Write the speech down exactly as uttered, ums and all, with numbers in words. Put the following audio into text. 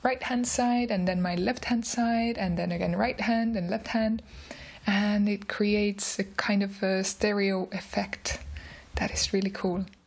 right hand side and then my left hand side and then again right hand and left hand, and it creates a kind of a stereo effect that is really cool.